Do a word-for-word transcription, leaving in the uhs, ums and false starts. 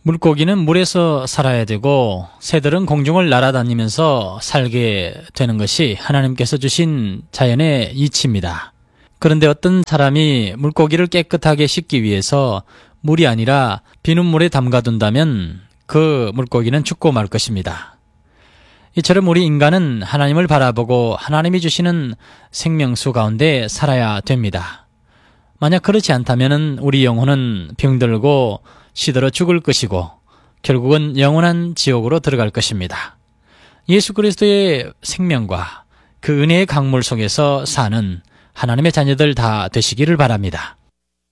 물고기는 물에서 살아야 되고 새들은 공중을 날아다니면서 살게 되는 것이 하나님께서 주신 자연의 이치입니다. 그런데 어떤 사람이 물고기를 깨끗하게 씻기 위해서 물이 아니라 비눗물에 담가둔다면 그 물고기는 죽고 말 것입니다. 이처럼 우리 인간은 하나님을 바라보고 하나님이 주시는 생명수 가운데 살아야 됩니다. 만약 그렇지 않다면 우리 영혼은 병들고 시들어 죽을 것이고 결국은 영원한 지옥으로 들어갈 것입니다. 예수 그리스도의 생명과 그 은혜의 강물 속에서 사는 하나님의 자녀들 다 되시기를 바랍니다.